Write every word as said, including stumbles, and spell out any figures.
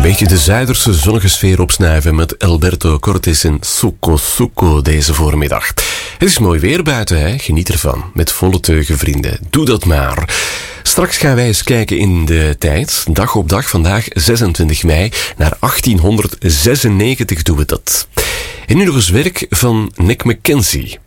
Beetje de Zuiderse zonnige sfeer opsnuiven met Alberto Cortés en Suco Suco deze voormiddag. Het is mooi weer buiten, hè? Geniet ervan. Met volle teugen, vrienden. Doe dat maar. Straks gaan wij eens kijken in de tijd. Dag op dag, vandaag zesentwintig mei. Naar achttienhonderdzesennegentig doen we dat. En nu nog eens werk van Nick McKenzie.